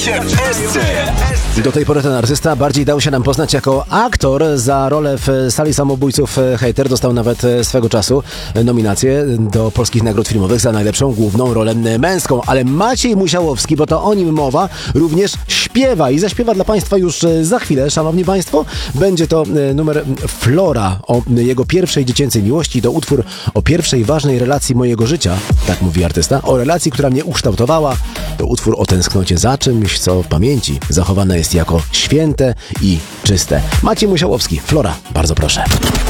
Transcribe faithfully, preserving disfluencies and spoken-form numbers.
jak w Esce. Do tej pory ten artysta bardziej dał się nam poznać jako aktor. Za rolę w Sali Samobójców Hejter dostał nawet swego czasu nominację do polskich nagród filmowych za najlepszą główną rolę męską. Ale Maciej Musiałowski, bo to o nim mowa, również śpiewa i zaśpiewa dla Państwa już za chwilę, szanowni Państwo. Będzie to numer Flora o jego pierwszej dziecięcej miłości. To utwór o pierwszej ważnej relacji mojego życia, tak mówi artysta, o relacji, która mnie ukształtowała. To utwór o tęsknocie za czymś, co w pamięci zachowane jest jako święte i czyste. Maciej Musiałowski, Flora, bardzo proszę.